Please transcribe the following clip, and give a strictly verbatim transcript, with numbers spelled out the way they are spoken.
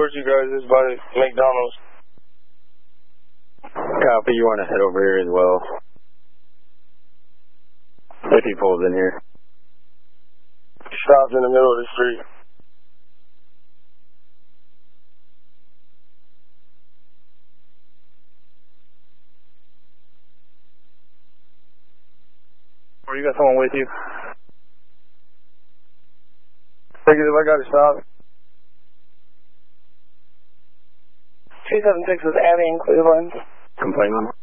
Where's you guys is by McDonald's. Copy, you want to head over here as well. If he pulls in here. Stopped in the middle of the street. Or you got someone with you? Negative, I got to stop. two seven six is Abby in Cleveland. Complaining?